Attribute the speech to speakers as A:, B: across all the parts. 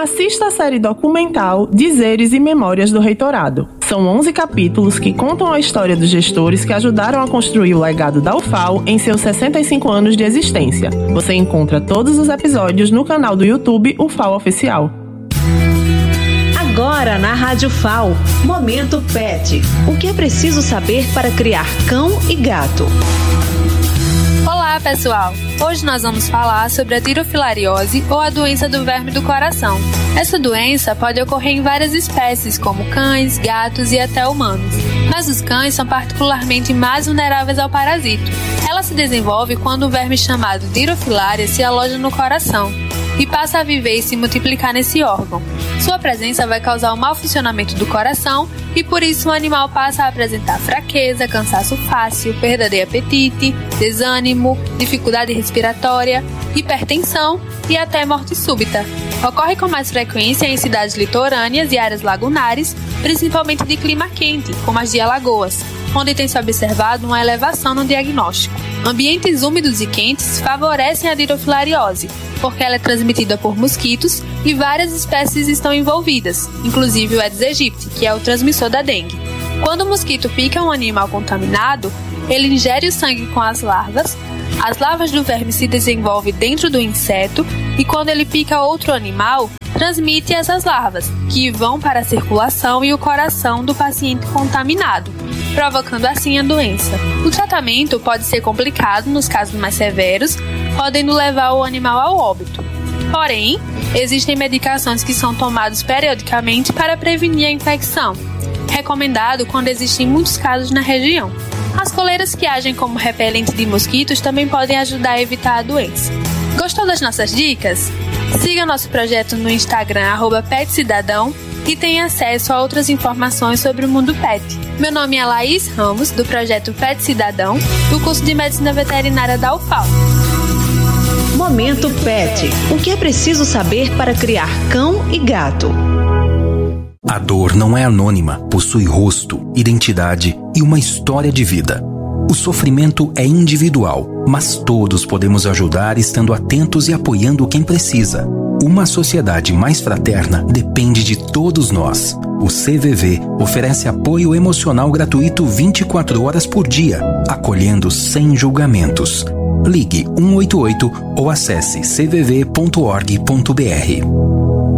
A: assista a série documental Dizeres e Memórias do Reitorado. São 11 capítulos que contam a história dos gestores que ajudaram a construir o legado da UFAL em seus 65 anos de existência. Você encontra todos os episódios no canal do YouTube UFAL Oficial.
B: Agora na Rádio FAL, Momento Pet. O que é preciso saber para criar cão e gato?
C: Olá, pessoal! Hoje nós vamos falar sobre a dirofilariose ou a doença do verme do coração. Essa doença pode ocorrer em várias espécies, como cães, gatos e até humanos. Mas os cães são particularmente mais vulneráveis ao parasito. Ela se desenvolve quando um verme chamado dirofilaria se aloja no coração e passa a viver e se multiplicar nesse órgão. Sua presença vai causar o mau funcionamento do coração e por isso o animal passa a apresentar fraqueza, cansaço fácil, perda de apetite, desânimo, dificuldade respiratória, hipertensão e até morte súbita. Ocorre com mais frequência em cidades litorâneas e áreas lagunares, principalmente de clima quente, como as de Alagoas, onde tem se observado uma elevação no diagnóstico. Ambientes úmidos e quentes favorecem a dirofilariose, porque ela é transmitida por mosquitos e várias espécies estão envolvidas, inclusive o Aedes aegypti, que é o transmissor da dengue. Quando o mosquito pica um animal contaminado, ele ingere o sangue com as larvas do verme se desenvolvem dentro do inseto e quando ele pica outro animal, transmite essas larvas, que vão para a circulação e o coração do paciente contaminado, provocando assim a doença. O tratamento pode ser complicado nos casos mais severos, podendo levar o animal ao óbito. Porém, existem medicações que são tomadas periodicamente para prevenir a infecção, recomendado quando existem muitos casos na região. As coleiras que agem como repelente de mosquitos também podem ajudar a evitar a doença. Gostou das nossas dicas? Siga nosso projeto no Instagram @PetCidadão e tenha acesso a outras informações sobre o mundo pet. Meu nome é Laís Ramos, do projeto Pet Cidadão, do curso de Medicina Veterinária da UFAL.
B: Momento Pet. O que é preciso saber para criar cão e gato?
D: A dor não é anônima, possui rosto, identidade e uma história de vida. O sofrimento é individual, mas todos podemos ajudar estando atentos e apoiando quem precisa. Uma sociedade mais fraterna depende de todos nós. O CVV oferece apoio emocional gratuito 24 horas por dia, acolhendo sem julgamentos. Ligue 188 ou acesse cvv.org.br.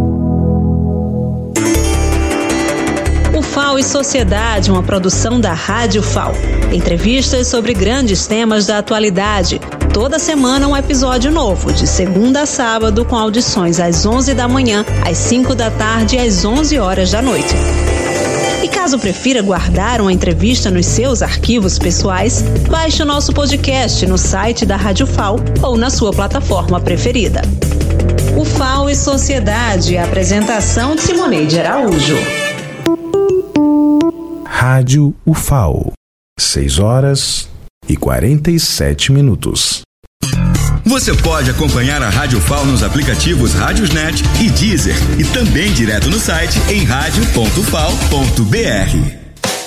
B: FAL e Sociedade, uma produção da Rádio FAL. Entrevistas sobre grandes temas da atualidade. Toda semana um episódio novo, de segunda a sábado, com audições às 11 da manhã, às 5 da tarde e às 11 horas da noite. E caso prefira guardar uma entrevista nos seus arquivos pessoais, baixe o nosso podcast no site da Rádio FAL ou na sua plataforma preferida. O FAL e Sociedade, a apresentação de Simoneide Araújo.
E: Rádio UFAL, 6h47.
F: Você pode acompanhar a Rádio UFAL nos aplicativos Rádiosnet e Deezer e também direto no site em radio.ufal.br.